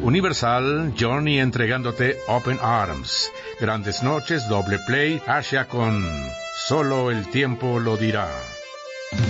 Universal, Johnny entregándote Open Arms. Grandes Noches, doble play, Asia con Solo el tiempo lo dirá.